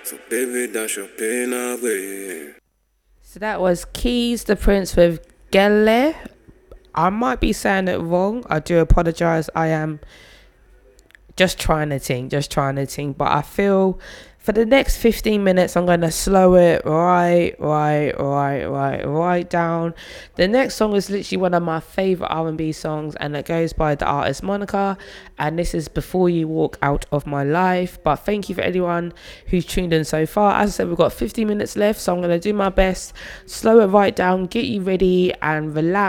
So baby, dash your pain away. So that was Keys the Prince with Gelle. I might be saying it wrong. I do apologise. I am just trying to think. But I feel for the next 15 minutes, I'm going to slow it right down. The next song is literally one of my favourite R&B songs, and it goes by the artist Monica, and this is Before You Walk Out of My Life. But thank you for anyone who's tuned in so far. As I said, we've got 15 minutes left, so I'm going to do my best, slow it right down, get you ready and relax.